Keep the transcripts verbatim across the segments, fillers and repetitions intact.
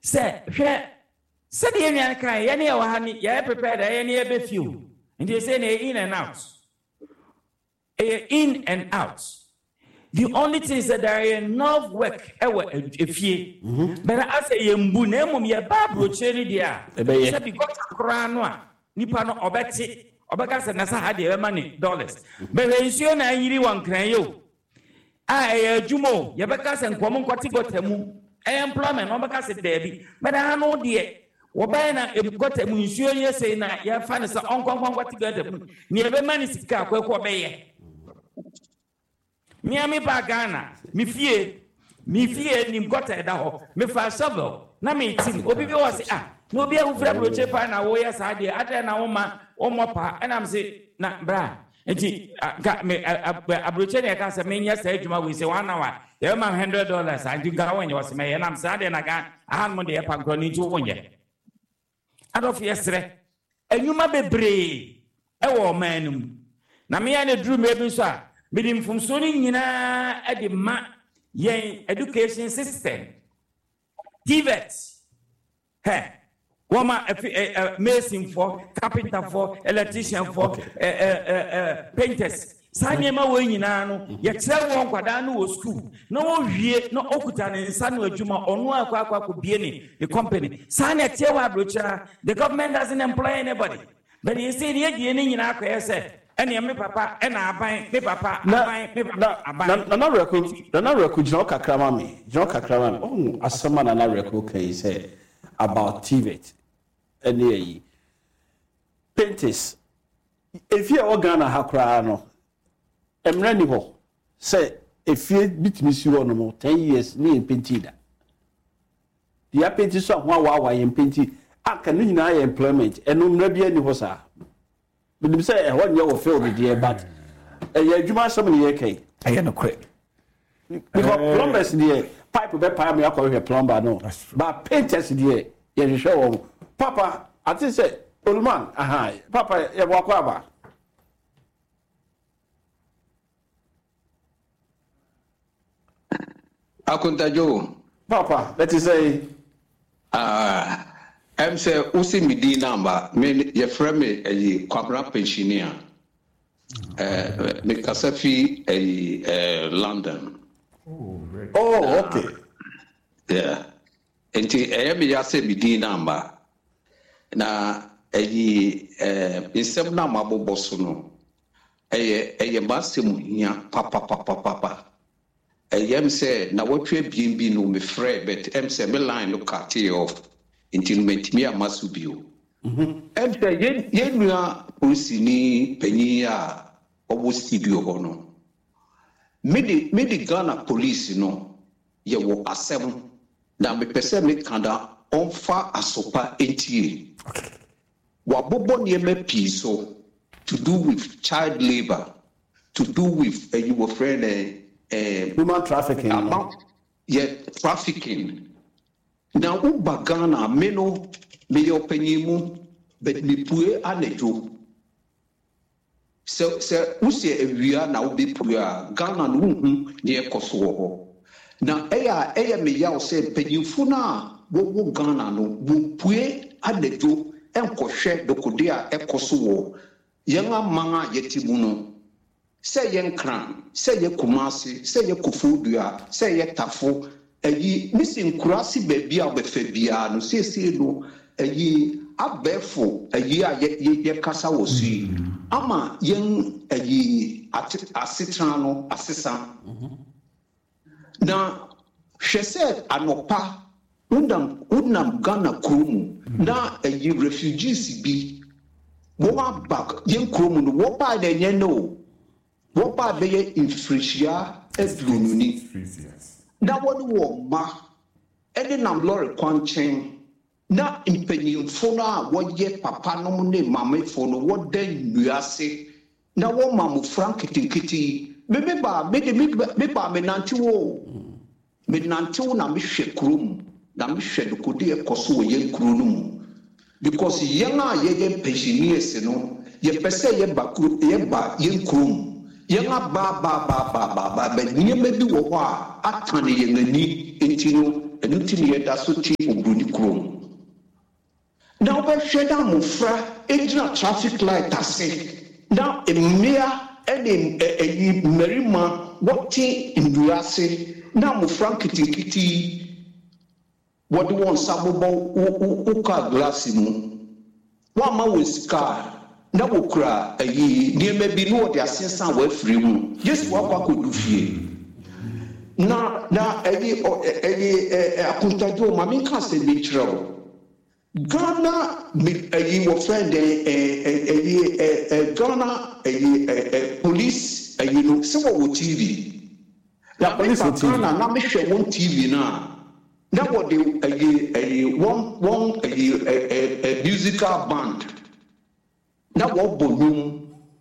Say, here, said the Indian kind, any of honey, you prepared any a few. And they say in and out. In and out. The only thing is that there is enough work if you. But I say, you mbunemu ya babu cheri dia. Say because kranwa nipa no obeti obeka se nasa hade e money dollars. But ensure na yiri wan kran yo. Ah e adwumo ye beka se nkomo nkwati gotemu. E employment obeka se debi. But I know die wobai na e gotemu ensure ye say na ye fa ne se onkwankwan kwati gotemu. Ni e be mani sika kwekwo be ye. Miami Bagana, mi fie, mi fie ni mkota eda ho, mi fa shovel, na mi tin, obi bi wasi ah, no bi a ufra broche pa na wo ya sade, ade na wo ma, wo mo pa, and am say na bra. Enti ka me abroche ne ka se me nya sa adwuma we say one hour, e ma one hundred dollars, and you ga won was me, and am sade na ga, ahan mo de pa nkro ni tu wonye. Adof yesre, enwuma bebre, e wo manum. Na me ya ne drum e bi so a Bidim from Sony Nina at the ma yen education system. T V E T. Hey, Woma a mason for, carpenter for, electrician for, painters. Sanyema Winano, yet tell one Quadano school. No ye, no Okutan and Sanu Juma or no Aqua could be the company. Sanya Tewa Brucha, the government doesn't employ anybody. But you say, the in our said. And me papa, and I buy me papa, I buy me papa, I buy. No, no record, no record. Joka Kramami, Joka Kramami. Oh, as someone and I record can say about T V E T. And ye, painters. If you are Ghana Hakrano, I'm running ho. Say, if you beat me, you on more ten years, me in Pentida. The painting song, wow, I am painting. I can deny employment, and no maybe any hosa. But you say, what you will feel with the but a Juma somebody, okay, I am no quick. Because plumbers, the pipe will be pipe me up with a plumber, no. But painters, the you show, Papa, I just say, old man, aha, Papa, you walk over. How could I do? Papa, let us say, ah. I'm say Usi Midi number, me your friend me a Kwabra pensioner. Uh, me Kasafi a London. Oh, oh, okay. Yeah. And I am Yase Midi number. Na a in some number bosono. A a massimu ya papa papa papa. A yam say na what we be no me free, but em say me line look at off. Until me a masubio. And the Yenua Usini Penia or studio hono. Midi Midi Ghana police, you know, ye were a seven. Now me pese me kanda on far asopa eighty. Wabobo ye me piso to do with child labor, to do with a uh, you were friend a human trafficking. About yeah, trafficking. Now, Uba Ghana, Meno, Mayor Penimu, but me pue anejo. So, sir, Usia, we are now be pure Ghana, near Kosovo. Now, Aya, Aya, me yao said, Penifuna, wo Ghana, no, wo pue anejo, and Koshe, the Kodea, e Kosovo. Younger manga yetimuno. Say yen cran, say ye Kumasi, say ye Kufudia, say ye Tafo. Eyi missing kurasi baby a befebia no see see no eyi abefo eyi a ye ye kasa wosi ama yen eyi asetra no asesa na hwese anopa undam undam Ghana krumu na eyi refugees bi wo back yen krumu no wo ba de yen no wo ba be ye infrisia edununi na woni wo ma ene nam lori kwanchen na impanyimfo no a woye papa no ne mamefo no wodan nuase na wo mamu frank tinkiti me me ba me de me ba me nanti wo me nanti wo na me hwe krom na me hwe dokodi ekoso wo ye kru no mu because yen a ye ye pensioners no ye pese ye ba kru ye ba ye krom Yanga ba ba ba ba ba ba ba niye mebi wo ho a atane ye ngani enti no enu ti ne da so ti obruni krom now be hwe da mofra engina traffic light ase now emia ene eyi merima wote nduase na mofra kitikiti what won sabobo uka glass mu wa ma we scar na wokura eyi niema bi no de asensan wa afiri mu yes wa kwa kodu fie na na eyi eyi akuntajo ma min ka se bi trao Ghana eyi wo friend eyi Ghana eyi police eyi no se wo T V na police Ghana na me hwe won T V na na what the a a one one a a musical band na what bonum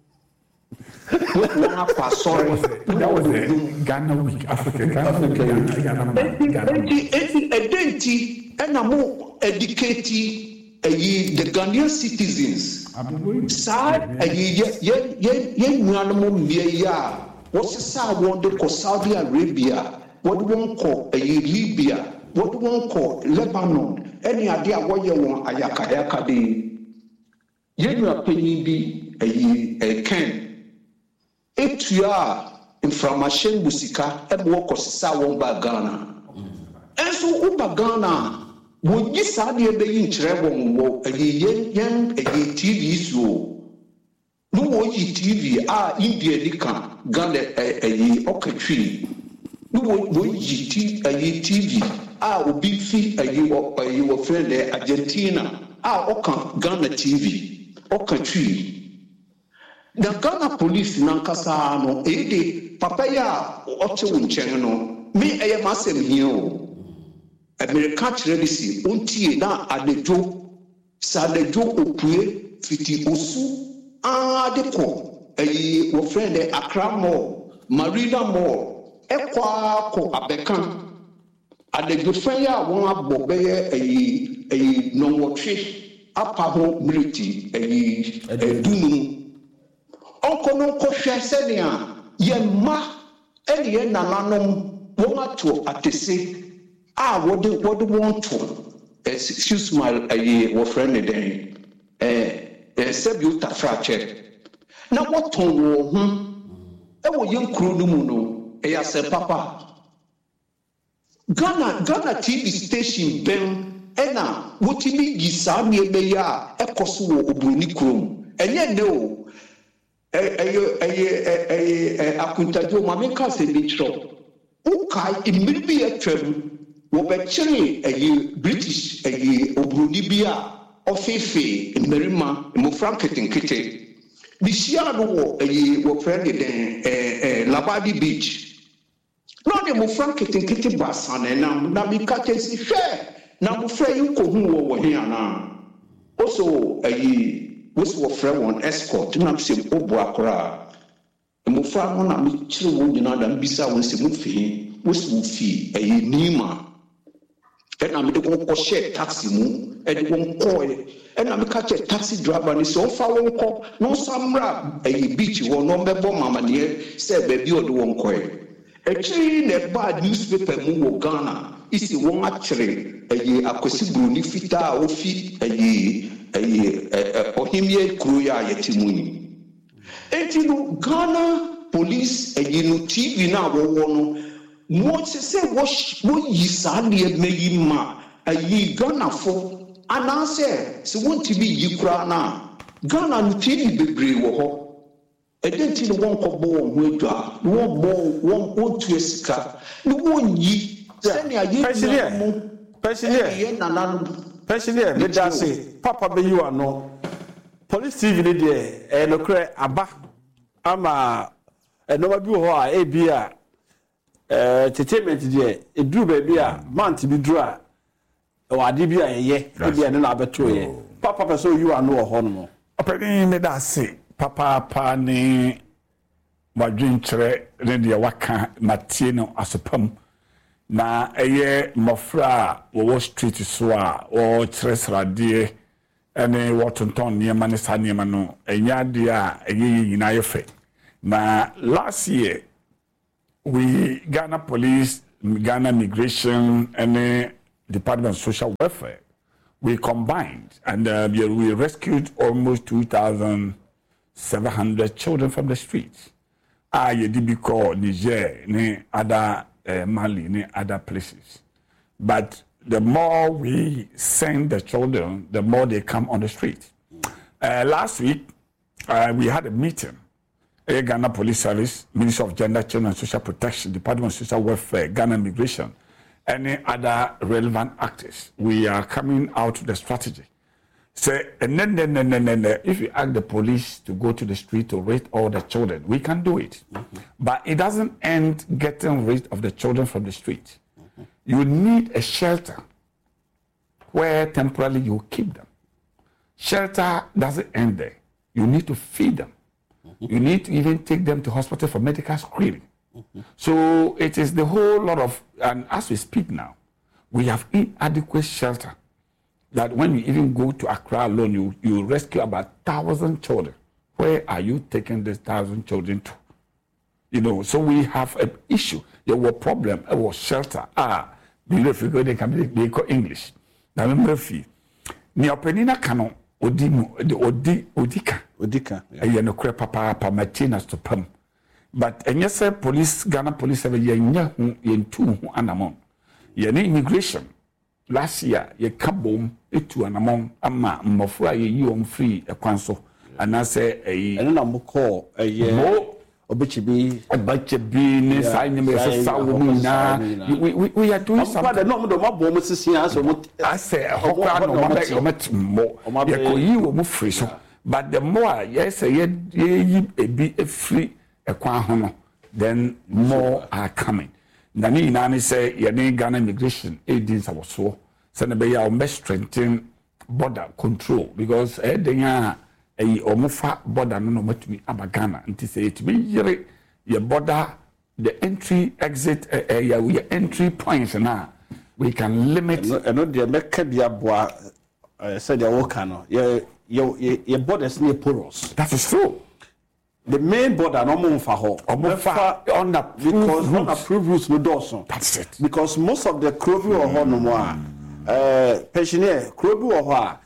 what one pass sorry that was the Ghana week Africa Ghana Ghana a denti and a more educated the Ghanaian citizens sa a ye ye ye ye nuanamo ya what's the sa wonder ko Saudi Arabia what one call a Libya what one call Lebanon, any idea what you want, Ayakayaka de Yenu penny be a can. If you are in Framashen Musika, and walk of Sawon Bagana. And so Uba Ghana, would you sadly be in Trevon, a yen, a T V show? No, ye T V, ah, India Nika, Ghana, a oka tree. No, ye T V. Ah, obi fi ayi wo ayi wo friend Argentina ah oka Ghana T V oka twi the Ghana police nankasa no ede papa ya oche wo nchen no me eye masem hie o America tradisi ontie na adejo sa adejo opue fiti osu ah de ko ayi wo friend Accra Mall Marina Mall ekwa ko abekan and the friend won abo be a a no watch apa ho military a dunu onko no ko hwe senia ye ma ene ye nananom won ato atese ah what do what do want to excuse my a wo friend den eh eh sebi utafrache na what ton wo hu e wo ye nkuru no mu no e ya se papa Ghana Ghana T V station ben ena wotimi gisa me be ya ekoso wo obroni krom enye ne o eh eh eh akuntajo ma me ka se bi tro ukai imiribi atwam wo be kire eh British eh obroni bia ofefe merima mo franketenkete bi sia no wo eh wo friend den eh Labadi Beach no de mo frankete nkete basane na na bi ka tesi hwe na mo fra yi ko hu wo wo he ana also ayi wo so fra won escort na se obo akora mo fra no na mi kire wo nyina da mbisa wo se mo fi wo so fi ayi nima e na mi de ko share taxi mu e de ko ko e na mi ka che taxi driver ni so fa wo ko no samra ayi beach wo no mbebo mama ne se ba bi odo won ko e actually the bad newspaper mu wo Ghana isi won akere ayi akosi bruni fita ofi ayi ayi ohimie kuro ya yetimu ni enti no Ghana police ayi no T V na wo wo no mo se se wo wo yisa ne meyi ma ayi Ghana fo anase se won T V yi kura na Ghana no T V bebre wo ho edenti no won ko bo won ho adwa no won bo won won tu esika no won yi se ne ayi mo Peshilie ye nananu Peshilie me da say papa be you ano police T V ni de e no kre aba ama e no ba bi ho a e bi a eh entertainment de e duru ba bi a month bi duru a o ade bi a ye e bi a ne na abeto ye papa pe so you ano ho no mo openi me da say papa pa ni wadwinkyere ne de waka matie no asopam na eye mofra wo street so a wo kyerɛsrade ene wotonton niema ne sa niema no enya de a eye nyina yefe na last year we Ghana Police, Ghana Immigration and Department of Social Welfare we combined and uh, we, we rescued almost two thousand seven hundred children from the streets. Ah, you did because Niger, ne other uh, Mali, ne other places. But the more we send the children, the more they come on the street. Uh, last week, uh, we had a meeting. A Ghana Police Service, Ministry of Gender, Children and Social Protection, Department of Social Welfare, Ghana Immigration, any other relevant actors. We are coming out with the strategy. Say, and then, then, then, then, then, if you ask the police to go to the street to raise all the children, we can do it. Mm-hmm. But it doesn't end getting rid of the children from the street. Mm-hmm. You need a shelter where temporarily you keep them. Shelter doesn't end there. You need to feed them. Mm-hmm. You need to even take them to hospital for medical screening. Mm-hmm. So it is the whole lot of, and as we speak now, we have inadequate shelter that when you even go to Accra alone, you, you rescue about thousand children. Where are you taking these thousand children to? You know, so we have an issue. There was a problem. It was shelter. Ah, if you go, they can be, they call English. Now, remember, ni openina kano odi odi odika odika. Yeah, no crap, papa, papa, Martinez to pum. But and yes, sir, police, Ghana police, have a year in two anamon. Ye immigration. Last year, ye kabom itu anamon ama mofra ye you on free a council. And I say a and I'm call a year. Obichibi, a bachibi, ne sign me as a sawumina. We we are doing something. No, no, my bomb is here. I say a hokra no matter you met more. You call you move free. But the more yes, a ye ye be a free a kwahono, then more are coming. Nani nani say ye Ghana immigration agents was so. Send be our best strengthen border control because eh denya a omufa border no matumi abagana nti say it be yere your border the entry exit uh, uh, your entry points now we can limit and no the make bia boa said your work no your your your borders near porous. That is true. The main border no mo fa ho omufa on the because on approved routes no doso. That's it. Because most of the krobi or ho no mo a eh pensioner krobi or ho a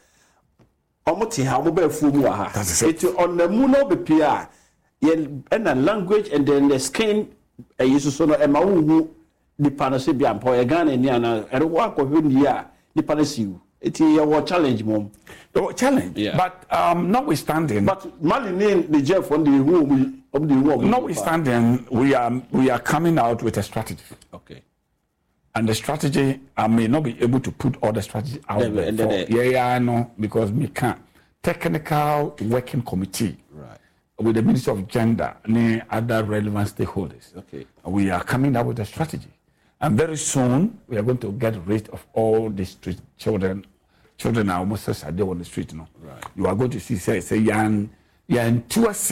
omuti ha mo ba fu mu ha. It on the muno be pia and the language and then the skin e yesu so no e ma wu di panase bia mpo ye Ghana ni ana e wo akọ ni a di panase it is your challenge mom. Oh, challenge. Yeah. But um notwithstanding but Mali ni the Jeff on the who of the war. Notwithstanding we are we are coming out with a strategy. Okay. And the strategy, I may not be able to put all the strategy out there. there, there for, yeah, yeah, I know, because we can't. Technical working committee right. with the Ministry of Gender and other relevant stakeholders. Okay. We are coming up with a strategy. And very soon, we are going to get rid of all the street children. Children are almost as they on the street now. Right. You are going to see, say, say, young, young,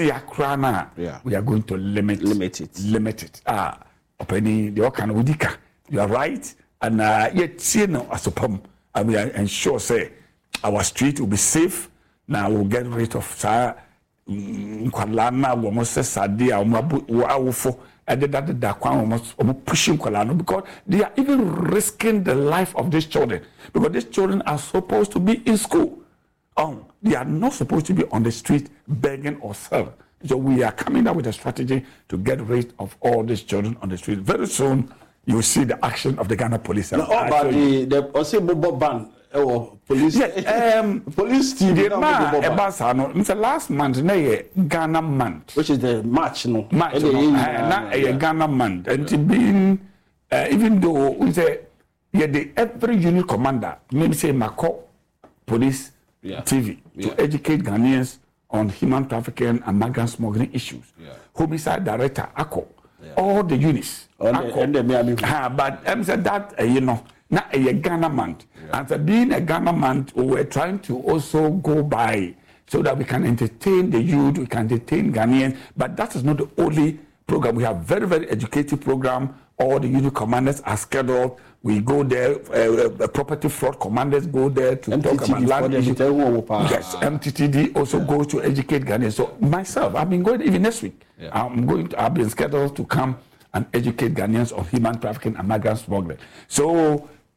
yeah. We are going to limit, limit it. Limit it. Ah, opening the Okan Udika. You are right, and uh, yet you know as a pump, and we are ensure say our street will be safe. Now we'll get rid of sa Nkwalana, we must say Sadia, Awufo, and that that Kwan almost pushing Kwalano because they are even risking the life of these children because these children are supposed to be in school. Um, they are not supposed to be on the street begging or selling. So we are coming up with a strategy to get rid of all these children on the street. Very soon. You will see the action of the Ghana police. No, oh, but the the also mobile ban or police. Yeah, um, police team. The man, no, it's the last month. Na Ghana month, which is the March, no. March, no. Na a Ghana month, and to being uh, even though we say yeah, the every unit commander maybe say Mako police yeah. T V yeah. to educate Ghanaians on human trafficking and migrant smuggling issues. Yeah. Homicide director Ako. Yeah. All the units. Oh, and the, and the, uh, but I'm um, said that uh, you know, not a Ghana month. Yeah. And so being a Ghana month, we're trying to also go by so that we can entertain the youth, we can entertain Ghanaians. But that is not the only program. We have very, very educative program. All the unit commanders are scheduled. We go there. Uh, uh, property fraud commanders go there to M T T D talk about land issues. Yes, M T T D also yeah. goes to educate Ghanaians. So myself, I've been going even next week. Yeah. I'm going to. I've been scheduled to come and educate Ghanaians on human trafficking and migrant smuggling. So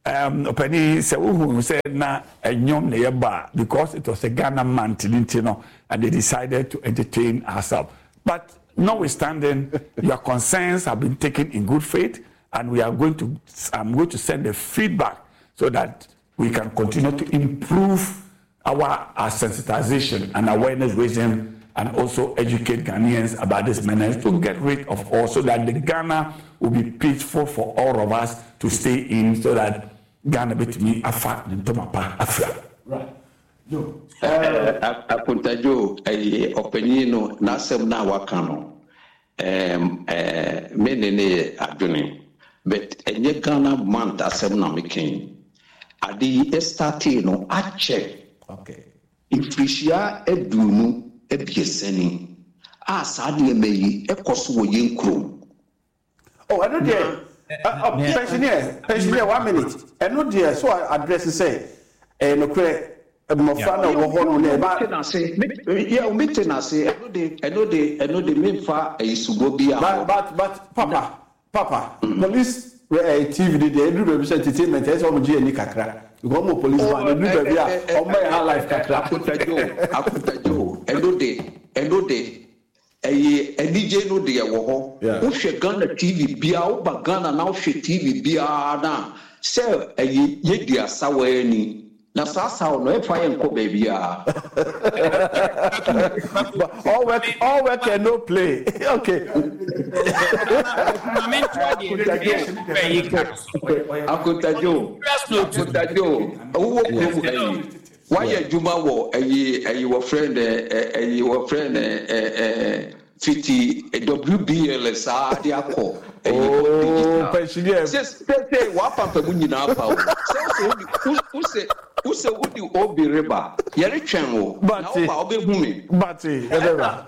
um opani say who said na enyom na yeba because it was a Ghana month, you know, and they decided to entertain ourselves. But notwithstanding, your concerns have been taken in good faith, and we are going to I'm going to send the feedback so that we can continue to improve our, our sensitization and awareness raising, and also educate Ghanaians about this menace to get rid of all, so that the Ghana will be peaceful for all of us to stay in, so that Ghana be to me afa ntomapa afra. Right. No. Apuntajo eh opinino na sem na waka no. Um eh menene adwene. But enye Ghana month asem na making. Adi estati no a check. Okay. Ifrisia edunu ebieseni. A sade emeyi ekoso wo yenkrom. Oh, I know there. Uh, pensioner, pensioner, one minute. I know there. So I address say, eh, no cre, my father will hold on there. But yeah, we meet and say, I know the, I know the, I know the main far is to go be. But but but Papa, Papa, police T V they do represent entertainment. That's all G and Kakra. You go more police man. They do baby. Oh my life Kakra. Akutajo, Akutajo. I know the, I know the. Eye enije no de wo ho wo hwe Ghana T V bia wo ba Ghana na wo hwe T V bia na se eye ye di asawa ani na sasa no e fa ye nko ba bia all work all work and no play. Okay. Akutajo Akutajo wo ko ayi why you juma wo ayi ayi wo friend ayi wo friend eh fifty W B L sa de akọ oh pensioner say say wa papa mu nyina pa say who say who say who di obi riba yere twen wo na wo ba obi hu me but e deba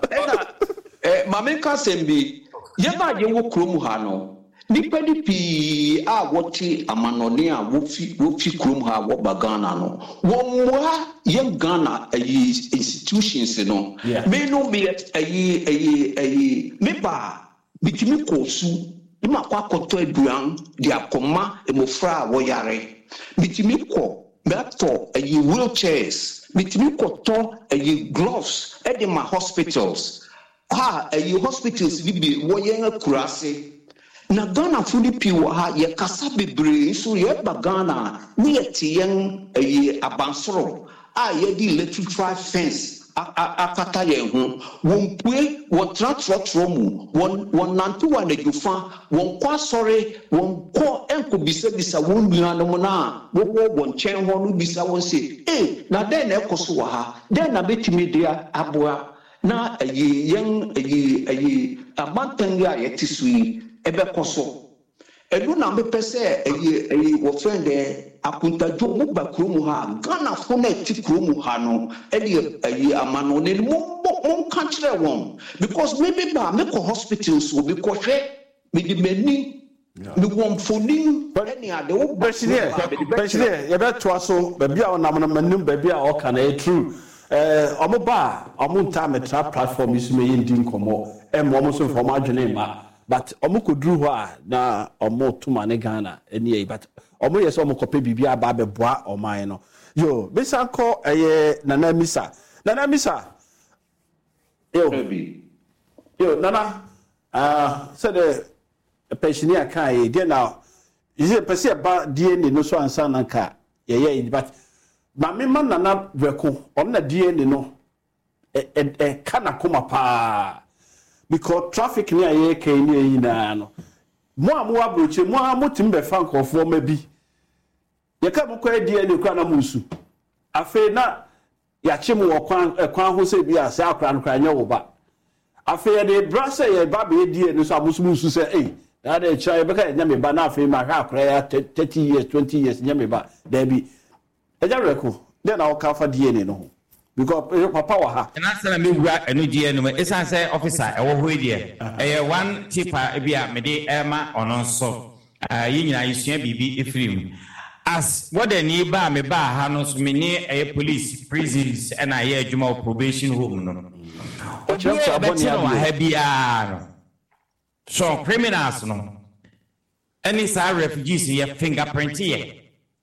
eh mamenka sembi ye ba je wo krom ha no nipa di pi a woti amanone a wofi wofi krom ha wo ba Ghana no wo mwa ye Ghana ayi institutions no me no me ayi ayi ayi me ba bitimi kosu ma kwa koto aduan di akoma emofra wo yare bitimi ko meto ayi wheelchairs bitimi koto ayi gloves e de ma hospitals ha ayi hospitals bi wo ye akurase na Ghana fudi piwa ha ye kasa bebre so ye ba Ghana ni etien eye abansoro a ye di electric fence akata ye hu won pue won transfer mu won won nantu wa na jufa won kwa sore won ko enko bisa bisa won nua no na wo wo won chen ho no bisa won se eh na den na ekoso wa ha den na betimi dia aboa na eye yen eye eye amantan ya ye tisui ebe koso enu na me pese eyi eyi wo friend e akuntajo mo ba kromu ha Ghana fo na ti kromu ha no eyi eyi amano ne mo mo kan kire won because maybe ba me ko hospitals wo be ko hwe me di mani me won foni eni ade wo pensioner pensioner ye be to aso ba bia onam na manum ba bia o kan e true eh omo ba omo nta metra platform isu me yindi nkomo e mo mo so form adwene ma. But omo kodru ho a na omo tuma ne Ghana eni e but omo yes omo kope bibia ba be boa oman no yo besanko eye Nana Misa Nana Misa yo yo Nana ah so the pensioner kan e dey now is it person ba D N A no so ansa nanka ye ye but ma me man Nana Breko om na D N A no e e kana kuma pa because traffic near ye can ye na no mo amu abroche mo amu timbe fan kofo ma bi ye ka mo kwa die ne kwa na musu afi na ya che mo kwan kwan ho se bi ase akra no kwa nya wo ba afi ye de brase ye ba be die ne so amusu musu se eh na de cha ye be ka nya me ba na afi ma ha akra ya thirty years twenty years nya me ba da bi e ja reko de na o ka fa die ne no because papa wa ha na sala me wura enu die no e san say officer e wo ho die e one tipa e bia me de ema ono so yi nyina yisua bibi efrim as what the ni ba me ba ha no so me ni e police prisons and I hear adwuma probation home no o che so aboni no ha bia no so criminals no any sa refugees ye fingerprint ye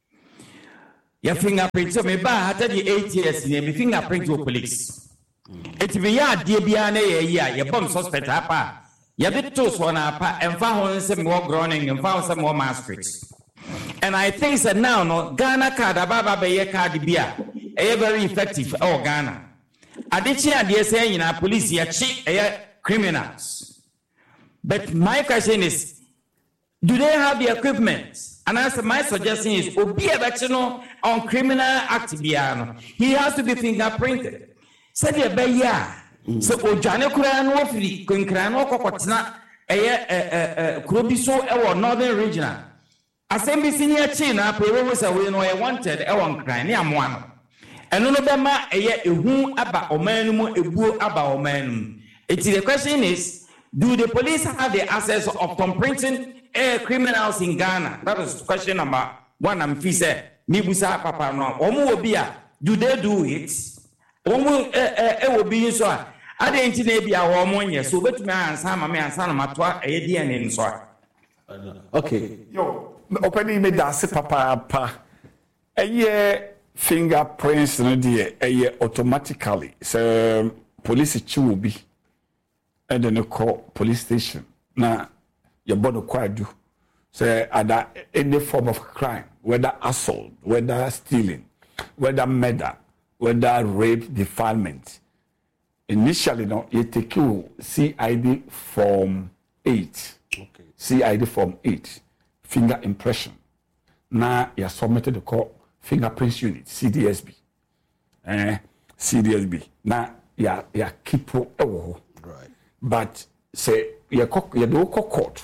Your fingerprint, so me ba hata the eight years in me fingerprint to police. It be ya dear biane ya ya bomb suspect apa. Ya bit to so na apa and found some more groaning and found some more masquerades. And I think that now no Ghana card ababa be card bia e very effective oh Ghana. Adichi and they say in our police ya cheap criminals. But my question is, do they have the equipment? And as my suggestion is, Obi Abachino on criminal act biano, he has to be fingerprinted. Said the Baya. So Ojane Kuran Wofri, Kunkrano Kokotna, a Kurobiso, our northern regional. As M B C China, Peru away no I wanted, I want crying, I'm one. And none of them are a who about Omanum, a boo about Omanum. It's the question is, do the police have the access of thumbprinting uh, criminals in Ghana? That is question number one. I'm fise. Mibusa papa no. Omu obia. Do they do it? Omu eh eh will be so. I didn't know be our money. So bet me answer me answer no matwa eh D N A so. Okay. Yo, opening me dance papa pa. Eye fingerprints no dey eye automatically. So police chiwu bi. And then you call police station. Now, your body quite do. Say, ada any form of crime, whether assault, whether stealing, whether murder, whether rape, defilement. Initially, no, you take you C I D form eight. Okay. C I D form eight. Finger impression. Now, you submitted the call fingerprints unit, C D S B. Eh, C D S B. Now, you you keep oh. Right. But say you you do court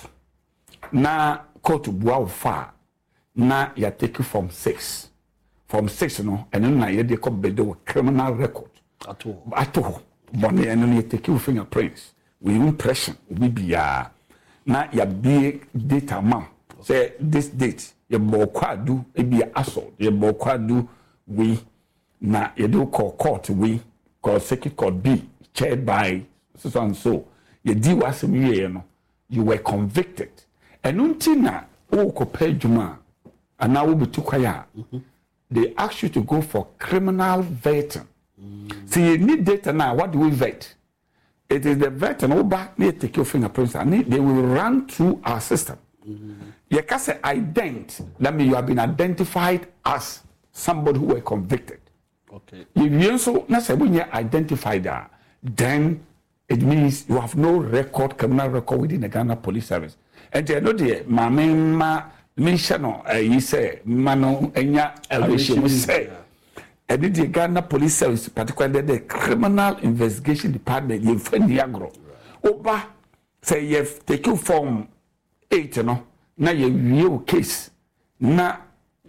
na court bua fa na you take you from six from six no and then you dey come bedo criminal record at all at all but and then you take you fingerprints with impression we be ya na ya be data mam say this date you bo kwadu e be assault you bo kwadu we na you do call court we call circuit court B chaired by so and so you di wasem ye no you were convicted and until na o ko pejuma ana wo betu kwaya they ask you to go for criminal vetting. Mm. See, you need data now. What do we vet? It is the vet and over they take your fingerprints and they will run through our system. Mm. You can say ident, that means you have been identified as somebody who were convicted. Okay. If you also not say when you identified that, then it means you have no record, criminal record within the Ghana Police Service. And you know the mama mention he say mano enya elevation say. And the Ghana Police Service, particularly the Criminal Investigation Department, you find the agro. Oba say you have taken form eight, you know, now you real case. Now,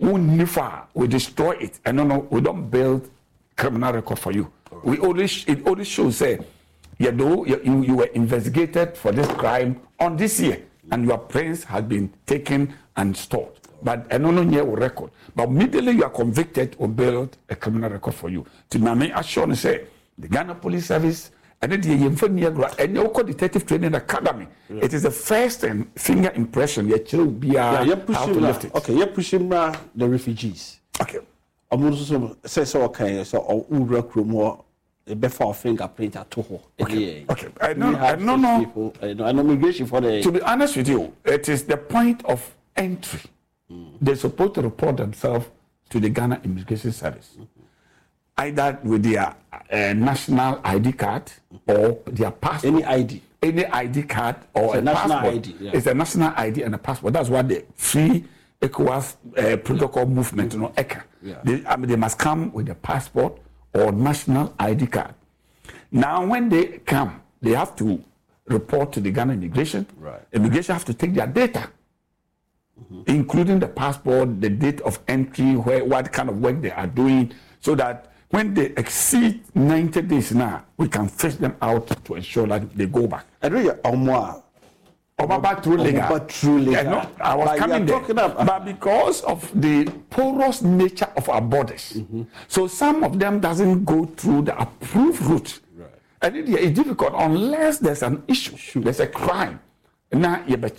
we destroy it. And no, no, we don't build criminal record for you. Right. We only it only shows say you know you, you were investigated for this crime on this year, and your prints had been taken and stored. But I don't know your record. But immediately you are convicted or build a criminal record for you. To me, I show say the Ghana Police Service and then the Yemfania and the Detective Training Academy. Yeah. It is the first and finger impression. Your children be yeah, you're pushing to lift it. Okay, you're pushing the refugees. Okay. I'm also say so okay, so all recruit more before fingerprint at all. Okay. Okay. I know I know no people I know an immigration for the to be honest with you, it is the point of entry. Mm. They're supposed to report themselves to the Ghana Immigration Service, mm-hmm. either with their uh, national I D card mm-hmm. or their passport. Any I D, any I D card or it's a, a national passport. I D. Yeah. It's a national I D and a passport. That's what the free ECOWAS uh, protocol yeah. movement, you know, E C A. Yeah. They, I mean, they must come with a passport or national I D card. Now, when they come, they have to report to the Ghana Immigration. Right. Immigration have to take their data. Mm-hmm. Including the passport, the date of entry, where what kind of work they are doing, so that when they exceed ninety days now, we can fish them out to ensure that they go back. I know you're Omwa. Oba true legal. True legal. Yeah, no, I was like coming there. About, but because of the porous nature of our borders, mm-hmm. so some of them doesn't go through the approved route. Right. And it is difficult unless there's an issue, there's a crime. Now you bet you.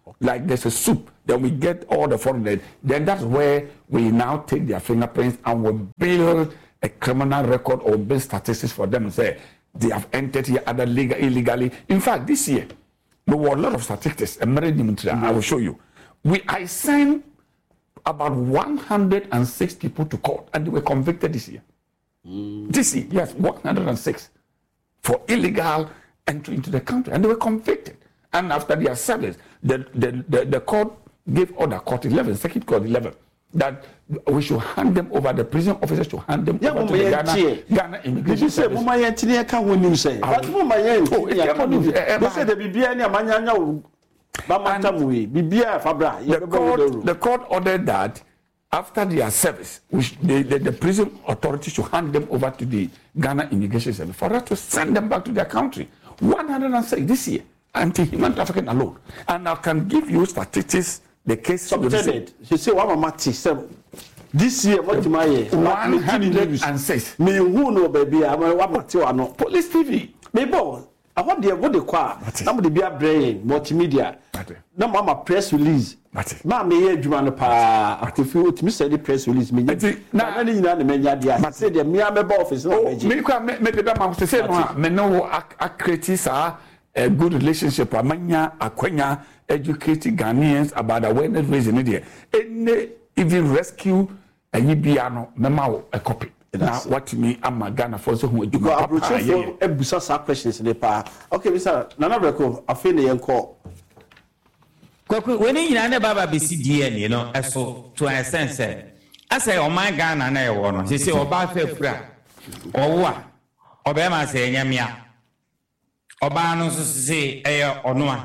like there's a soup, then we get all the foreign, then that's where we now take their fingerprints and we build a criminal record or build statistics for them and say they have entered here either legal, illegally. In fact, this year, there were a lot of statistics, and mm-hmm. I will show you. We I signed about one hundred six people to court, and they were convicted this year. Mm. This year, yes, one hundred six for illegal entry into the country, and they were convicted. And after their service, the, the, the, the court gave order, court eleven, Circuit Court eleven, that we should hand them over, the prison officers should hand them yeah, over to the Ghana, Ghana Immigration Service. Mama yentini ka woni say. But mama yentini ya ka woni. They say the bibia ni amanyanya wo. Ba matamuwe. Bibia fabra. The court the court ordered that after their service, which the, the, the prison authorities should hand them over to the Ghana Immigration Service for us to send them back to their country. one hundred six this year, anti-human trafficking alone. And I can give you statistics, the case. So you say, what Mati said, this year, what my one hundred six. Me who know, baby, I'm a what Police T V. Maybe I want the what they call somebody be a brain, multimedia. No, mama press release. Ma me here Juma no pa akofio timi say the press release me na na ni na me nya dia say the me ameba office na me me kwa me be ma say no me no accredit sa a good relationship amanya akwanya educating Ghanaians about awareness raising there any even rescue ayi bia no me ma a copy na what me am Ghana for so hu eduma papa aye ebusa sa questions ne pa okay Mister Nana Breko afi ne yenko when you know Baba B C D N, you know, so to a sense, I say, oh my Ghana, and I want to say, oh, Bafra, or what? Obama say, Yamia, Obano say, eh, or no.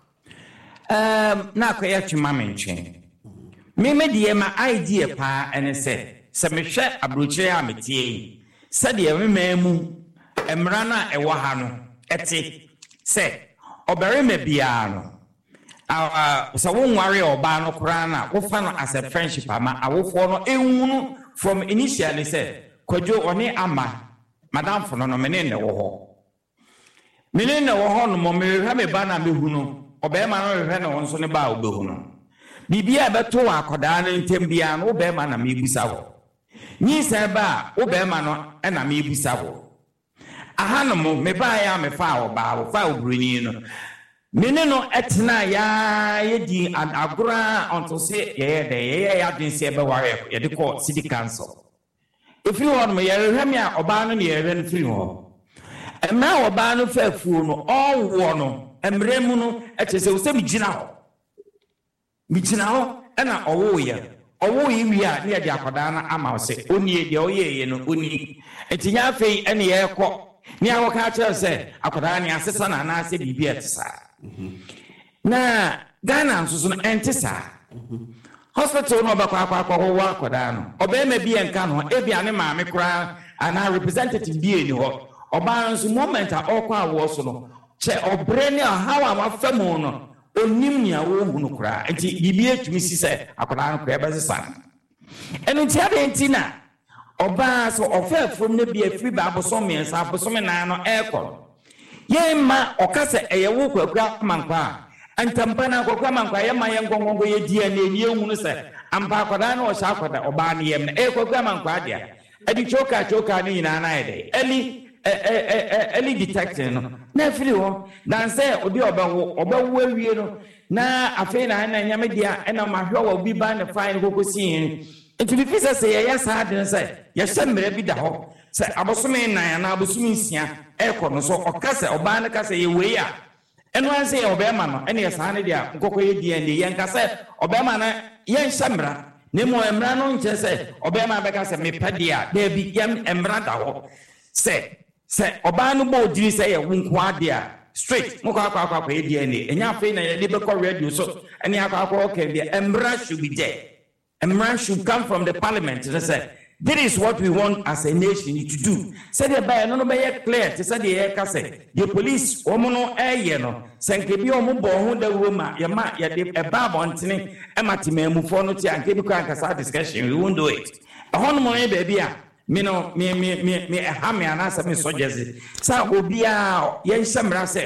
Um, now, create your mammy chain. Maybe the my idea, pa, and I say, Samisha Abruche Amity, said the Memu, Emrana, a Wahano, eti, say, Obere me biano. Uh, so won't worry about no crana, we found as a friendship, ama, I will follow a from initially said, could you only ama, Madame for no menene or Menene or Hon, Mommy, have a banner behuno, Obama or Reno on Sonny Bow behuno. Bibia Batoa, Codana in Tembian, Obama and me Bissavo. Ni Saba, Obama and a me Bissavo. A Hanamo, me buy am a foul bow, foul green. Meneno etna ya yedi and agora unto say yeah the yeah ya din say be ware ye de call city council if you want me ye hwem ya oba no ne ye ren free ho emra oba no fa fu no all wo no emre mu no etese wo se mi gina ho mi gina ho na owo ye owo ye wi a ne ye de akoda na ama wo se oni de oye ye no oni etinya afei ene ye kɔ ni awo ka kire se akoda ne asesa na na ase bibia tsa na Ghana nso no entisa hospital no ba kwa kwa kwa wa koda no oba ma bi enka no e bia ne ma me kura ana representative bi eni ho oba nso moment a okwa awo so no che obre ne hawa ma famu no onim nia wo hu no kura enti bibi etumi si se akoda no kura ba sesa enu ti ade enti na oba so ofa from ne bi afri ba aboso me nsa aboso me na no ekọ Yema okase eyewu kwakwa mankwa antampana kwakwa mankwa yema yengongongo ye dia na enie hunu se ampa akoda na o sha akoda oba na yem na e kwakwa mankwa dia edi choka choka ni na na ede eli eli detecting no na firi ho dan se odi oba wo oba wo awie no na afi na na nyame dia na mahwe wa obi ba na fine kokosi enti bi fisa se ye sa ade se ye semre bi da ho se abosome nan na abosome nsia ekọ no so okase oba ne kase ye we a eno an se ye obema no ene ye sa ne dia nkokọ ye dia ne ye nkase obema na ye nsamra ne mo emra no nche se obema be kase me padia da bi yem emra da ho se se oba no bo diri se ye wonko ade a straight mo kwa kwa kwa ye dia ne enya fe na ye be kọ radio so ene akwa kwa okay dia emra should be there emra should come from the parliament they say this is what we want as a nation to do. Said the by no be clear. They said the air say the police woman eh no. Sanke bi omo bo ho da woma ya ma ya de e ba bontene e matime mu fo no ti anke bi kwa kasa discussion we won't do it. A hono mo e baby a me no me me me me e ha me anasa me sojezi. Sa obi a ye nhyamra say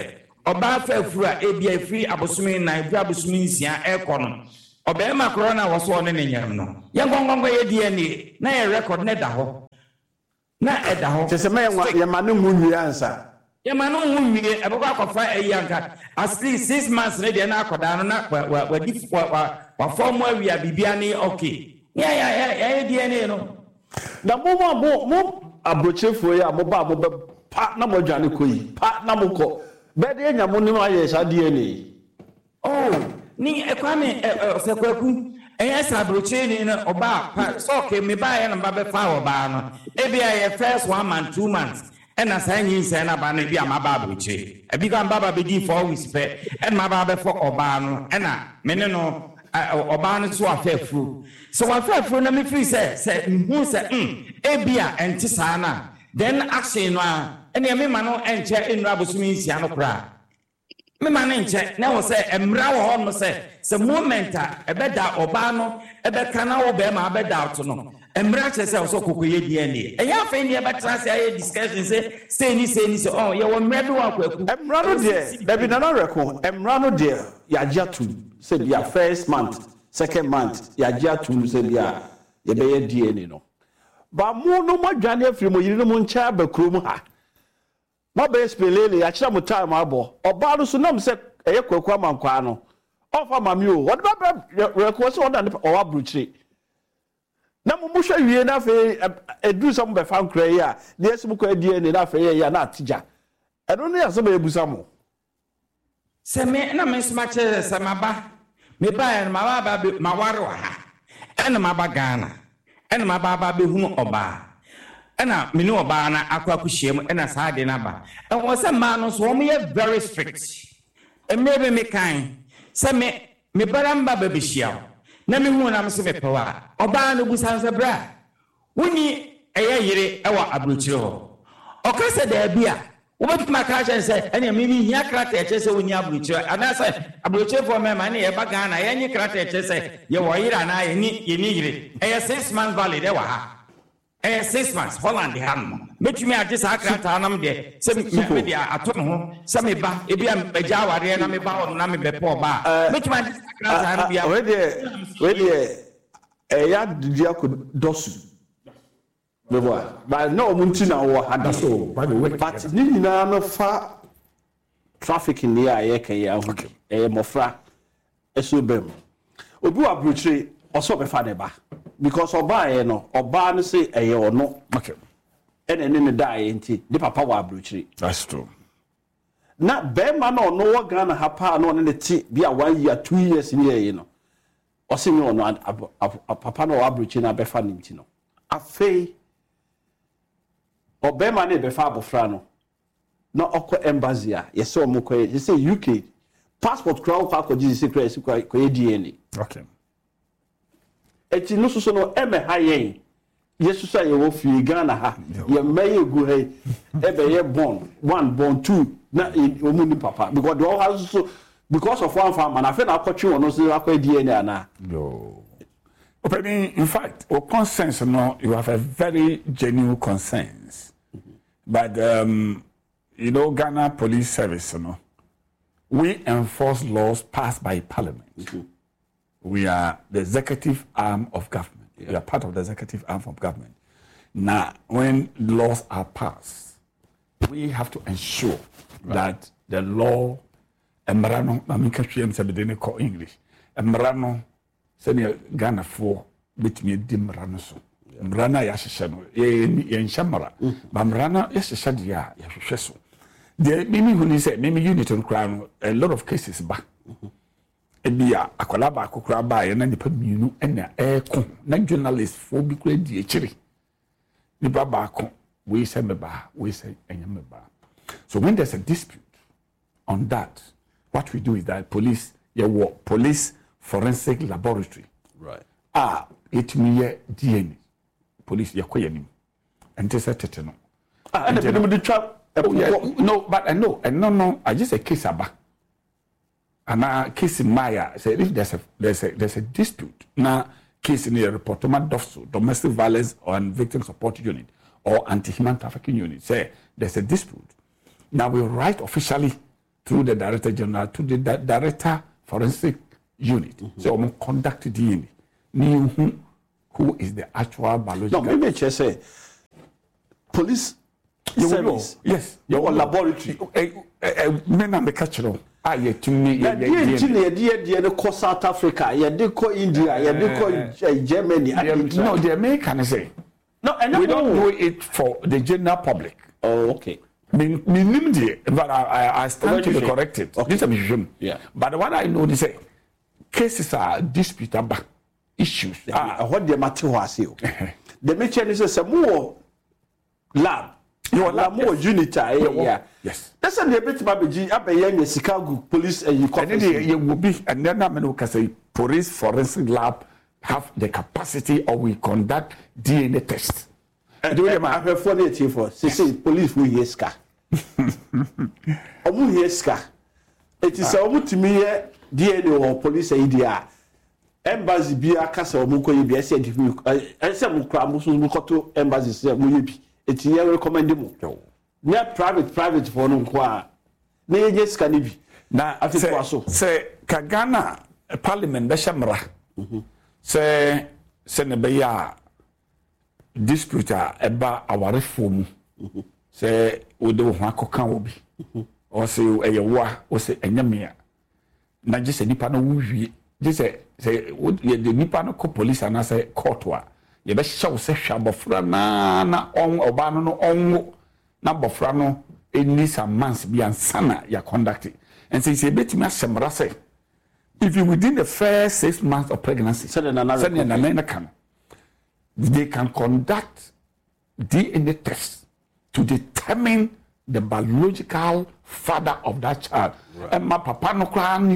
oba fa afura ebia free abosumi na free abosumi nsia ekono obema corona was one ne nyam no ye gongongo ye D N A na ye record ne da ho na eda ho tese me ye ma no hu nwie ansa ye ma no hu nwie ebeko akofa eyanka at least six months ne de na akoda no na wa di wa form awia bibia ne okay ya ya ya ye D N A no na mo mo mo abrochefo ya mo ba mo be pa na mo dwane koyi pa na mo ko be de nya mo ni ma ye sa D N A oh ni ekwame sekwaku eya sabroche ni na oba so ke me ba ya na ba be fa oba no e bia ye first one month two months e na san yin se na ba na bia ma ba broche e bi kan baba be di four weeks pe e ma ba be for oba no e na me ne no oba no so afafuru so afafuru na me free say say hu say mm e bia enti sa na then action no a e na me ma no enche enu abosumi nsia no kra me man nche na wo say emra wo ho no say se moment a ebeda oba no ebeka na wo be ma abeda out no emra che say so kokoye D N A eya fa ni ebeta say aye discussion say say ni say ni say oh ye wo mra bi wa kwaku emra no de dabi na no reko emra no de ya jatu say dia first month second month ya jatu say dia ye be ye D N A no ba mu no mo dwane afiri mo yiri no mo ncha ba krom ha ma be spelele ya kira mo time abo oba no so nam se eye kwaku amankwa no ofa mami o what ba record so oda o wa bruchire na mo mo hwe wie na fe edu so mo be fan kra yi a na yesu ko D N A na fe ya na atija eno ne ya so be ebusa mo se me na me sma che se maba me ba ya ma ba ma ware wa ha ena ma ba Ghana ena ma ba ba be hu oba ena mini oba na akwa kuhiem ena saade na ba e wo se ma no so mo ye very strict e maybe me kan se me me baramba ba be hia na me hu na me se me pewa oba no busan se bra woni eye yire e wa abrochire ho o ka se da bia wo betuma ka chen se ena me mi hia krata e che se woni abrochire ana se abrochire fo me ma na ye ba Ghana ye nyi krata e che se ye wo yira na ye ni ye ni yire eye six months valid e wa ha eh six months Holland ham metumi age sa krata anam de se me de atom ho se me ba e bia agya ware na me ba on na me be po ba metumi age sa krata anam bia we de we de eh ya dia ko dosu me boy ba no munti na wo hada so but ni nyina no fa traffic ni a ye kan ya ho eh mofra eso bem obi wa brochire oso be fa de ba because oba ye no oba no say eye ono okay ene ne ne die nti de papa wa abrochire that's true na be ma no no wo Ghana ha pa no ne ti bia one year two years ni ye no o se me ono papa no wa abrochire na be fa ni nti no afei obe ma ne be fa abofra no na okọ embassy a ye se o mo ko ye say U K passport crowd kwa ko ji secret ko ye D N A okay eti no so no eme ha yen yesu sa ye wo fi Ghana ha ye meye gu he e be ye born one born two na omu ni papa because the all has so because of one farm na fe na akotwe wono so akwa D N A na no opening in fact or consensus no you have a very genuine consensus mm-hmm. but um you know Ghana Police Service no we enforce laws passed by parliament. Mm-hmm. We are the executive arm of government. Yeah. We are part of the executive arm of government. Now, when laws are passed, we have to ensure right. that the law, emrano, I mean, Katriam said they call English. Emrano, senior Ghana for between dimrano so. Mrana yashishano, ye shamara. But Mrana yashishadia yashisho. The mimi who say mimi unit on crown a lot of cases back. Ebia akwala ba akokra ba ye na nipa mienu ena eko na journalist fo bi kura di echiri nipa ba ko we say me ba we say enya me ba. So when there's a dispute on that, what we do is that police ye work police forensic laboratory right ah it me ye D N A police ye koyenim ente say tete no ah and the the trap no but I know and no no I just a case aba. And now case in Maya said if there's a there's a there's a dispute now case in the reportment of domestic violence or victim support unit or anti-human trafficking unit say there's a dispute now we write officially through the Director General to the di- Director Forensic Unit. Mm-hmm. So we conduct D N A. Knew who, who is the actual biological. No, maybe just say police service. Yes. Your laboratory. Men and the catcher. Ah, yeah, to me. Yeah, yeah, yeah, yeah, South Africa, yeah, they call India, yeah, they call Germany. No, the American say. No, and we don't do it for the general public. Oh, okay. Me, me, me, but I, I, I stand to be corrected. Okay. This is a yeah. But what I know is that cases are disputable issues. Ah, what the matter was you? The mention is a more lab. You are more unit. Yeah. Yes. That's a bit about the Chicago police and you and then you will be and then I can say police forensic lab have the capacity or we conduct D N A tests. Do you have a funny for say police will hear scar? Omu hear scar. It is a to me D N A or police idea. Embassy be a castle muko you be said if you and some crams mukoto embassy say muyi. It's here recommend him. Na private private for no kwa. Na ye scar ni bi. Na afiko so. Say Kagana parliament be shamra. Say se ne be ya dispute eba awarefo mu se ode ho akoka obi o se eyewa o se enyamia na je se nipa no wuwie je se se ye de nipa no ko police ana se court wa ye be hyew se hwabofra na na on oba no no onwo na bofra no eni some months bi ansana ya conduct and say say betimi asemra say if you within the first six months of pregnancy so na na na kan they can conduct D N A tests to determine the biological father of that child. Right. And my papa no cry,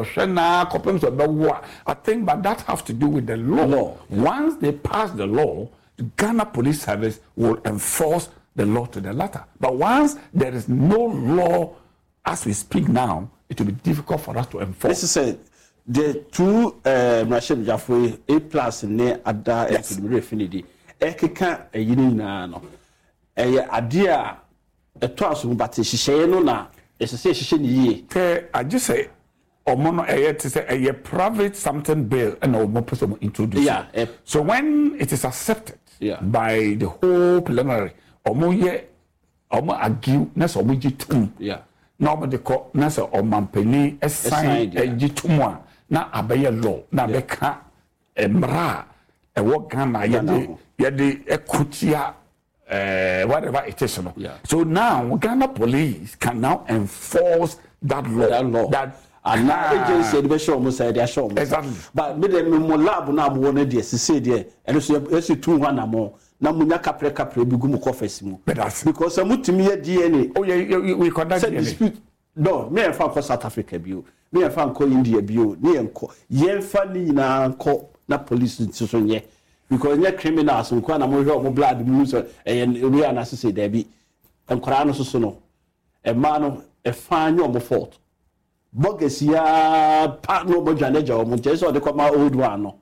I think, but that has to do with the law. law. Once they pass the law, the Ghana Police Service will enforce the law to the letter. But once there is no law, as we speak now, it will be difficult for us to enforce. This is it. The two Machine Jaffe A plus ne ada refinity. Ekeka a yin na no. A idea a toss but she no na. It's a session ye. I just say, or mono a to say a private something bill and no more person introduce. Yeah. So when it is accepted yeah. by the whole plenary, or more ye or more argue, that's or we two. Yeah. Normally the court, that's or mampeni a sign a jitumwa. Na abeye law na beka emra e wo Ghana yede yede ekutia eh whatever it is no. Yeah. So now Ghana police can now enforce that law that, law. that and now agency the be show mo say they show exactly but me dem mo lab na mo na dey say there and so you two one na mo na munya kapre kapre bi gu mo confess mu because amutimi ye D N A oh yeah we conduct D N A dispute no me fa ko South Africa bio me fa ko India bio ne enko ye fa ni na enko na police so nye because nye criminals nko na mo hwe mo blood mu so e we na say there be enkora no so so no e ma no e fa nyo mo fault bogus ya pa no mo jane ja mo je so de ko ma old one no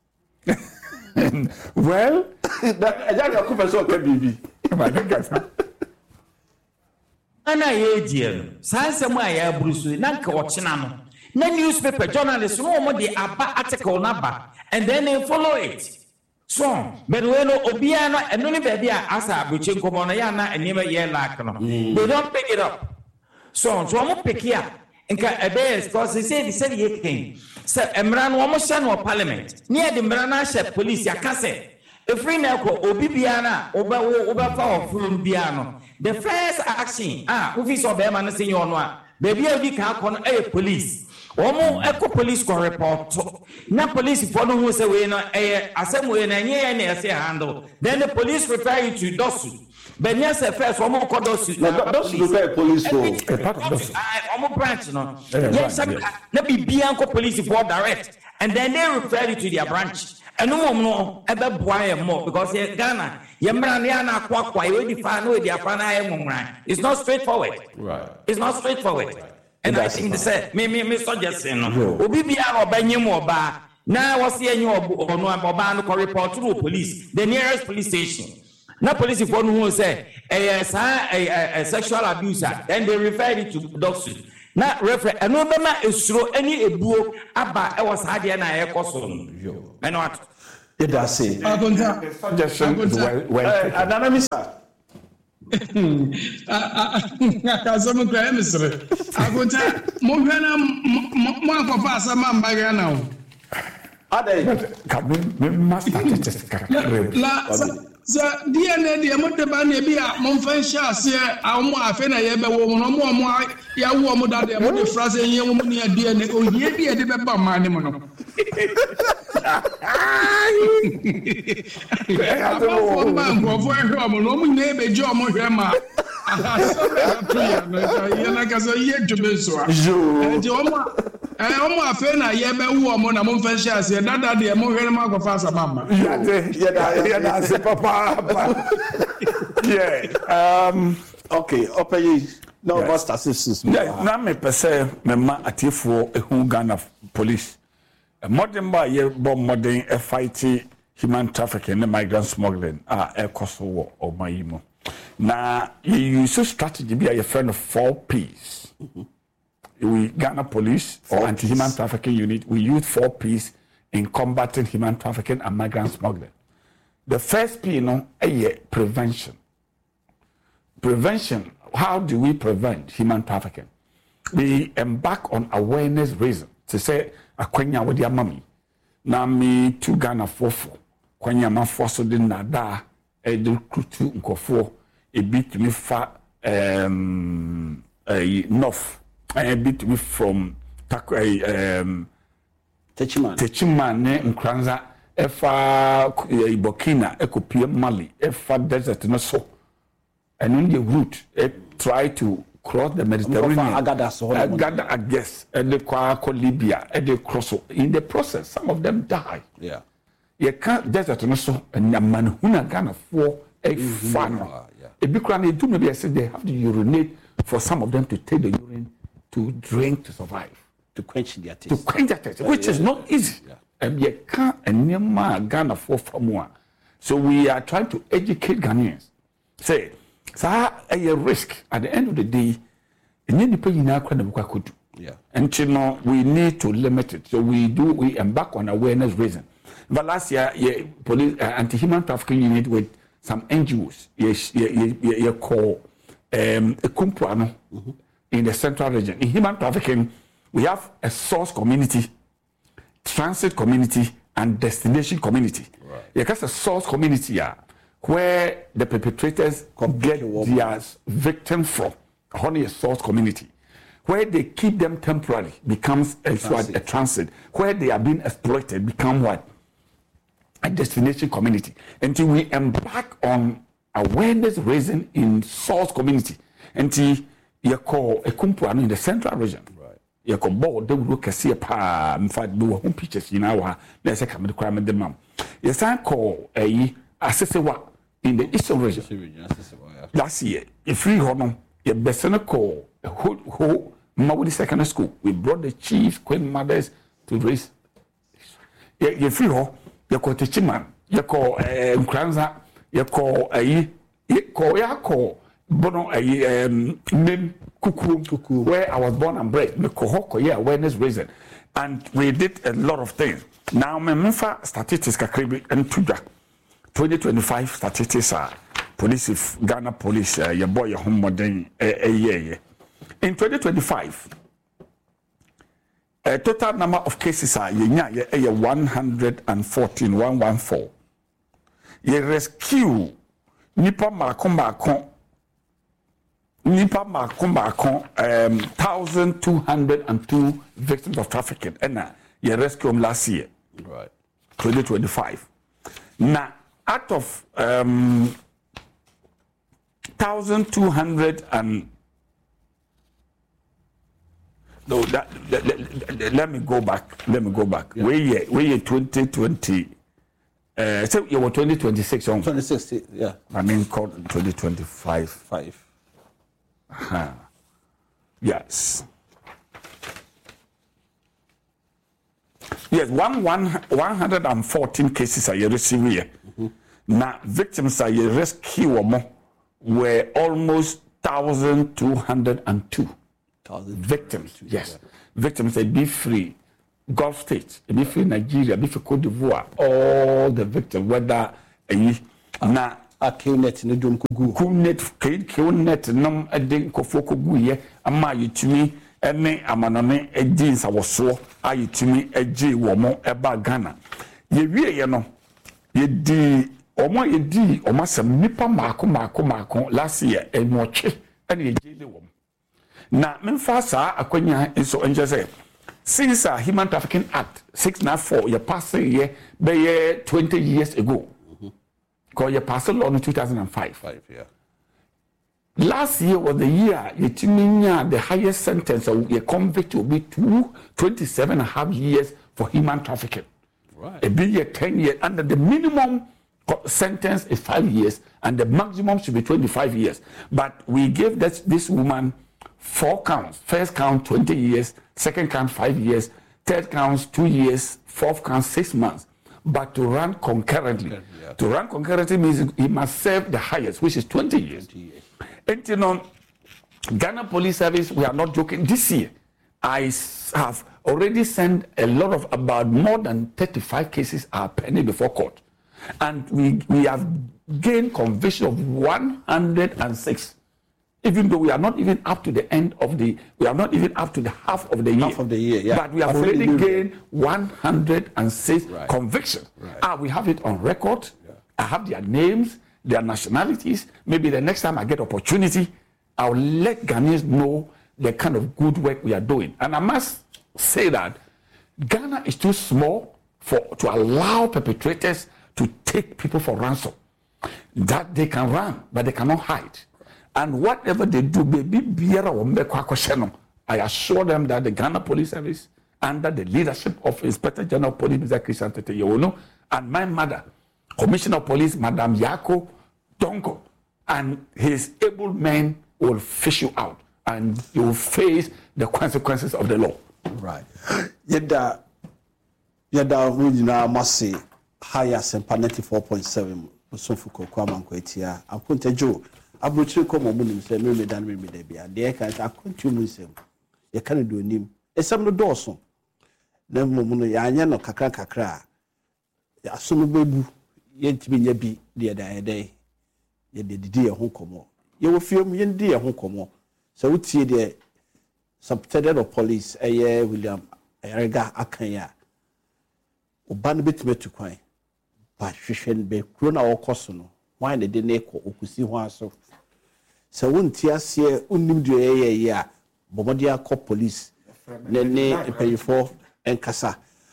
well that ja ga ku person ka bibi ana ye die no sansem a ya brusu na nka ochina no na newspaper journalists no mo de aba article na ba and then they follow it so but we no obia no eno ne baby a asa abuche nkomo no ya na enema ye lack no they don't pick it up so so mo pick ya nka ebe because they say they say ye king so emra no mo sha no parliament near the emra na sha police ya kase efri na ko obi bia na oba oba fa ofurun bia no the first action ah office of be man say you no a baby a bi ka ko no eh police omo eko police ko report na police for no who say we no eh asem we na nye na say handle then the police refer you to dosu but yes first omo ko dosu dosu refer police for a part of dosu omo branch no yes na bibia ko police for direct and then they refer you to their branch and no no ebe boy more because Ghana yemra na na akwa akwa we define we dey afana e it's not straightforward right it's not straightforward right. And I think they say me me me suggesting no obi bia na obanyem oba na wose enye ono oba no report to police the nearest police station na police for no who say eh sa sexual abuse then they refer it to doctors na referee eno be ma esuro ani ebuo aba e was ha de na ye koso no eno at it does say agonta suggestion well well anonymous akaso mo kwa emisre agonta mo hwena mo akwafa asama mbaga na o ade ka me master test ka la so D N A de mo te ba na bi a mo mfa hia ase a mo afa na ye be wo mo mo mo ya wo mo da de mo de phrase yen wo mo ni D N A o ye bi e de be ba ma ni mo no ya to mo ma ngo fo e ho mo no mo ne be jo mo hwe ma so be to ya no ye na ka so ye djube so a jo je o mo eh o mo afa na ye be wo mo na mo mfa hia ase da da de mo hwe ma go fa sa mama yeah yeah yeah that's papa yeah um okay open no about statistics yeah na me pese me ma atiefo ehun Ghana police modern ba ye bo modern e fight human trafficking and migrant smuggling ah e koso wo o mayimo na you use strategy be a friend of four P's we Ghana police or anti-human trafficking unit we use four P's in combating human trafficking and migrant smuggling. The first P, you know, is prevention. Prevention, how do we prevent human trafficking? We embark on awareness reason to say, akwenya with your mommy. Na me to Ghana fofo. Kwenya ma foso din na da e de kutu nkofo e bit me fa um uh, north e bit me from um Techiman Techiman ne Nkranza efa Burkina ekopie Mali efa desert no so and in the route it try to cross the Mediterranean agada so agada I guess and the kwa Libya and they cross in the process some of them die yeah you can't desert no so and man huna Ghana for a fan a big crane do maybe I said they have to urinate for some of them to take the urine to drink to survive to quench their to taste quench their taste which is not easy yeah. And you can't and Ghana for more. So we are trying to educate Ghanaians. Say, so a risk at the end of the day, and then the now could do. Yeah. And you know, we need to limit it. So we do we embark on awareness reason. But last year, yeah, police uh, anti-human trafficking unit with some N G Os, yes, yeah, yeah, yeah, yeah, call um a Kumpuano mm-hmm. in the central region. In human trafficking, we have a source community, transit community, and destination community. Right. Yeah, that's a source community yeah, where the perpetrators get their victims from. Only a source community. Where they keep them temporarily becomes a transit. a transit. Where they are being exploited become what? A destination community. Until we embark on awareness raising in source community. Until you call a kumpuano in the central region. You can board the look at see a pa in fact do home pictures in our let's say come the crime the mom. Yes, I call a assessor in the eastern region. Last year, if we honor a best call a whole whole Mawudi Secondary School, we brought the chiefs, queen mothers to raise. You free ho, you call Techiman, you call Nkranza, you call a you call ya call Bono a um name Kuku, Kuku, where I was born and bred, the Kohoko, yeah, awareness reason. And we did a lot of things. Now, Memfa statistics kakribi and Tuja. twenty twenty-five statistics are police, if Ghana police, uh, your boy, your home modern, a year. In twenty twenty-five, a total number of cases are one hundred fourteen, one hundred fourteen. You rescue Nipa Marakomba Nipa Makumba um thousand two hundred and two victims of trafficking and uh, you rescue them last year. Right. twenty twenty-five. Now out of um thousand two hundred and no that, that, that, that let me go back. Let me go back. Yeah. We year we year twenty twenty uh so you were twenty twenty-six on twenty sixty, yeah. I mean called twenty twenty-five. Five. Huh. Yes. Yes, one, one, one hundred fourteen cases are you receiving here. Mm-hmm. Now, victims are you rescue were almost one thousand two hundred two. victims. Yes, victims. They be free. Gulf states, be free Nigeria, be free Cote d'Ivoire. All the victims, whether any na a killnet no dum kugu. Killnet, killnet, nom a ding kofoko guye. Ama yitumi ene amanone e jeans a waso. A yitumi e je womo eba Ghana. Ye wie ye no. Ye di omo ye di omo sam nipa mako mako mako last year e moche ene ye je le womo. Na memfa saa akwanya enso enje say since a Human Trafficking Act six ninety-four you passed here by twenty years ago. Because you passed law in two thousand five. Five, yeah. Last year was the year you the highest sentence of a convict will be two, twenty-seven and a half years for human trafficking. Right. A be ten years, and the minimum sentence is five years, and the maximum should be twenty-five years. But we gave this, this woman four counts. First count twenty years, second count five years, third counts two years, fourth count six months. But to run concurrently, yeah. to run concurrently means he must serve the highest, which is twenty years. twenty years. And you know, Ghana Police Service, we are not joking. This year, I have already sent a lot of about more than thirty-five cases are pending before court. And we, we have gained conviction of one hundred six. Even though we are not even up to the end of the, we are not even up to the half of the year. Half of the year, yeah. But we have already gained one hundred six right. convictions. Right. Ah, we have it on record. Yeah. I have their names, their nationalities. Maybe the next time I get opportunity, I'll let Ghanaians know the kind of good work we are doing. And I must say that Ghana is too small for to allow perpetrators to take people for ransom. That they can run, but they cannot hide. And whatever they do, baby, I assure them that the Ghana Police Service, under the leadership of Inspector General of Police, Mister Christian Tete Yewono, and my mother, Commissioner of Police, Madam Yako Donko, and his able men will fish you out, and you will face the consequences of the law. Right. Yeda, yeda, we now must say higher Sempa ninety-four point seven. Sofuko Kwama Kwetia. I'm going to Joe. Abuchi komo munim se me me dan me me da bia de ka ta kontu mu nsem ye kan do nim esam no dooso na mumu no ya anya no kakra kakra ya asomo bebu ye ntimi nya bi de da ye dai ye de didi ye ho komo ye wo fiom ye ndi ye ho komo so wutie de subtendent of police eye William Erega Akanya oban betime tu kwan ba hwehwen be kro na wo koso no why they didn't echo okusi ho aso so wonti ase unnim de ye ye a bomodia call police ne ne payfo enkasa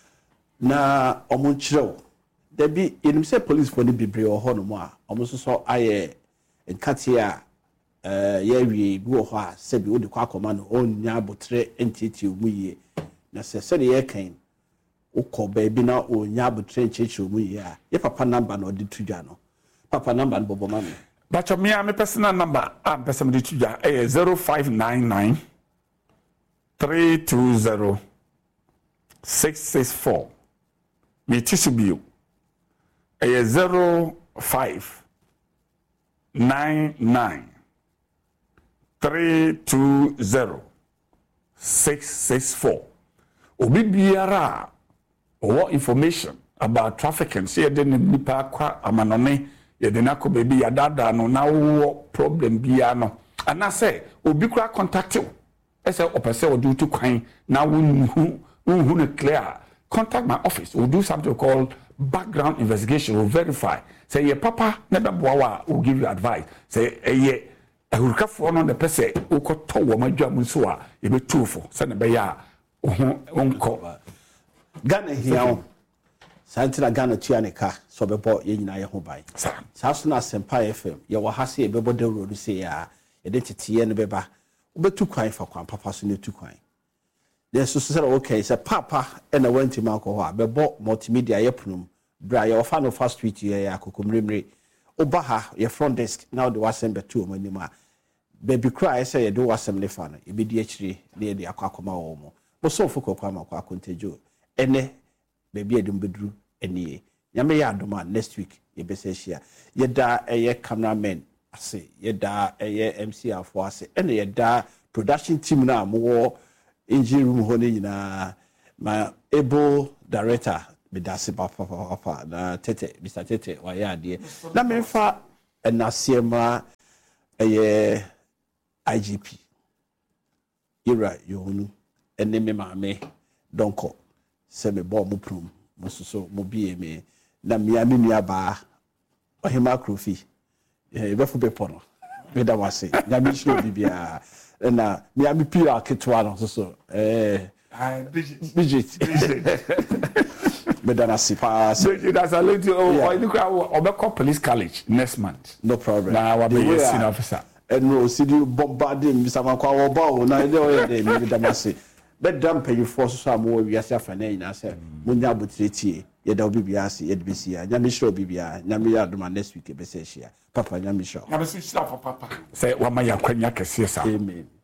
na omonchiro there be in say police for the bibre o ho no mo a omonso so aye enkate a eh ye wie bi o ho a se bi odi kwa akoma no onya abotre entiti omu ye na se se de ye kan ukọ baby na onya abotre entiti omu ye a ye papa number na odi tudwa no Papa number and Bobo Mami. But me, I'm a personal number. I'm person to zero five nine nine three two zero six six four. Me tissue a zero five nine nine three two zero six six four. Obi biara or information about trafficking. See, I didn't nipa kwa amanone. Yedenako baby yadada no na wo problem bia no and I say obi kura contact you I say opese o do to kwan na wo hu hu no clear contact my office we'll do something called background investigation we'll verify say your papa never boa will give you advice say eh ehurka fo no the person wo ko to wo madwam nso a ye betufo say na be ya ho onko Ghana here Santina Ghana Tianica, so bebo ye nyina ye ho bai. Sa so na Sempa F M, ye wa ha se ye bebo de road se ya, identity ye ne beba. Obetu kwan fa kwan papa so ne tu kwan. Then so say okay, say papa e na wanti ma ko ho a bebo multimedia ye punum. Bra ye ofa no fast street ye ya kokomremre. Oba ha ye front desk now the wasem betu o manima. Baby cry say ye do wasem le fa no. E be di akire ne ye de akwa wo mo. Mo so fo ko kwa ma kwa kontejo. Ene baby edum bedru enie nyame ya adoma next week ye bese hia ye da eye cameraman ase ye da eye M C afo ase ene ye da production team na mo engine room ho ne nyina my able director Bidasi papa papa na tete Mister Tete wa ya de na me fa enasiema eye I G P ira yohunu ene me maame donko se me bo mo prum mo so mo bie me na me ami nua ba ohima krofi e be fu be pono me da wase na me show bibia na me ami pira ketwa no so so eh I Bridget Bridget Medana Sipa. So that's a little or you call police college next month. No problem. Now I'll be a senior officer. And no, see you bombarding Mister Makwa Bow. Now I know they maybe Damasi. But dump you for some more. We are suffering. I said, Munyabu Triti, Yada Bibiasi, Ed B C, Yamisho Bibia, Yamia Duma next week, Bessia, Papa Yamisho. I'm a sister for Papa. Say, what my Yakwanya can see, Amen.